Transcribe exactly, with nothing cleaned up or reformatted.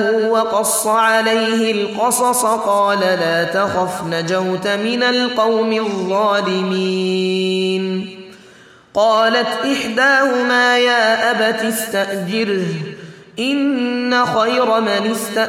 وقص عليه القصص قال لا تخف نجوت من القوم الظالمين. قالت إحداهما يا أبت استأجره إن خير من استأجره